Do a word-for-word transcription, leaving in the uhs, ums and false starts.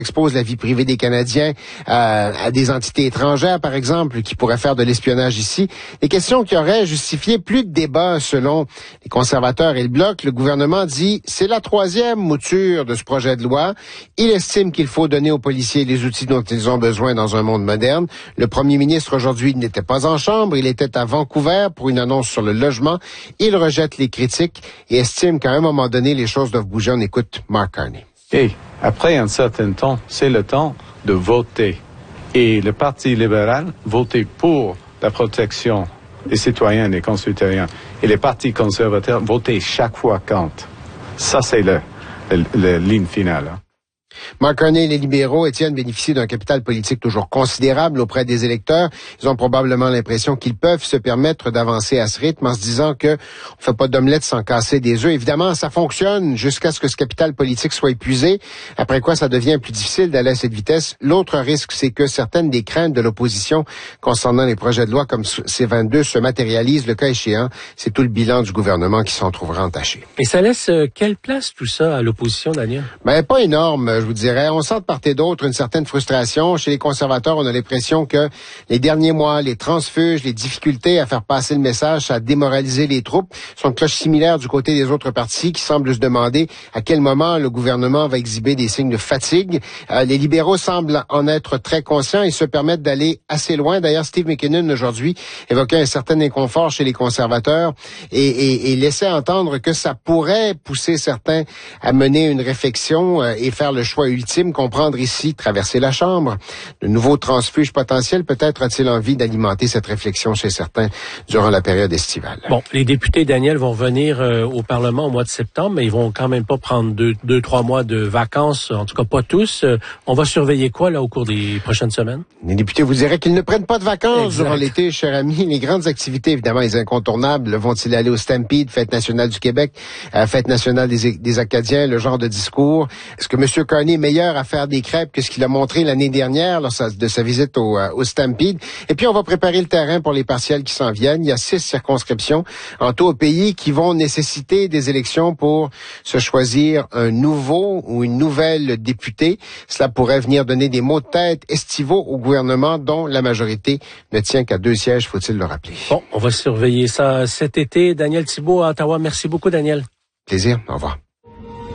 expose la vie privée des Canadiens euh, à des entités étrangères, par exemple, qui pourraient faire de l'espionnage ici. Des questions qui auraient justifié plus de débats selon les conservateurs et le Bloc. Le gouvernement dit c'est la troisième mouture de ce projet de loi. Il estime qu'il faut donner aux policiers les outils dont ils ont besoin dans un monde moderne. Le premier ministre aujourd'hui n'était pas en chambre, il était à Vancouver pour une annonce sur le logement. Il rejette les critiques et estime qu'à un moment donné, les choses doivent bouger. On écoute Mark Carney. Et après un certain temps, c'est le temps de voter. Et le Parti libéral votait pour la protection des citoyens et des concitoyens. Et les partis conservateurs votaient chaque fois contre. Ça, c'est le, le, le ligne finale. Hein. Mark Carney et les libéraux, Étienne, bénéficient d'un capital politique toujours considérable auprès des électeurs. Ils ont probablement l'impression qu'ils peuvent se permettre d'avancer à ce rythme en se disant que on fait pas d'omelette sans casser des œufs. Évidemment, ça fonctionne jusqu'à ce que ce capital politique soit épuisé, après quoi ça devient plus difficile d'aller à cette vitesse. L'autre risque, c'est que certaines des craintes de l'opposition concernant les projets de loi comme C vingt-deux se matérialisent. Le cas échéant, c'est tout le bilan du gouvernement qui s'en trouvera entaché. Et ça laisse euh, quelle place tout ça à l'opposition, Daniel? Ben, pas énorme. Je vous dirais, on sent de part et d'autre une certaine frustration. Chez les conservateurs, on a l'impression que les derniers mois, les transfuges, les difficultés à faire passer le message, ça a démoralisé les troupes. Ce sont une cloche similaire du côté des autres partis qui semblent se demander à quel moment le gouvernement va exhiber des signes de fatigue. Euh, les libéraux semblent en être très conscients et se permettent d'aller assez loin. D'ailleurs, Steve McKinnon, aujourd'hui, évoquait un certain inconfort chez les conservateurs et, et, et laissait entendre que ça pourrait pousser certains à mener une réflexion euh, et faire le choix ultime, comprendre ici, traverser la Chambre. De nouveaux transfuges potentiels, peut-être a-t-il envie d'alimenter cette réflexion chez certains durant la période estivale. Bon, les députés, Daniel, vont venir euh, au Parlement au mois de septembre, mais ils vont quand même pas prendre deux, deux, trois mois de vacances, en tout cas pas tous. Euh, on va surveiller quoi, là, au cours des prochaines semaines? Les députés vous diraient qu'ils ne prennent pas de vacances exact. Durant l'été, cher ami. Les grandes activités, évidemment, les incontournables, vont-ils aller au Stampede, Fête nationale du Québec, euh, Fête nationale des, des Acadiens, le genre de discours? Est-ce que M. Carney est meilleur à faire des crêpes que ce qu'il a montré l'année dernière lors de sa visite au, euh, au Stampede? Et puis, on va préparer le terrain pour les partiels qui s'en viennent. Il y a six circonscriptions en tout au pays qui vont nécessiter des élections pour se choisir un nouveau ou une nouvelle députée. Cela pourrait venir donner des mots de tête estivaux au gouvernement dont la majorité ne tient qu'à deux sièges, faut-il le rappeler. Bon, on va surveiller ça cet été. Daniel Thibault à Ottawa. Merci beaucoup, Daniel. Plaisir. Au revoir.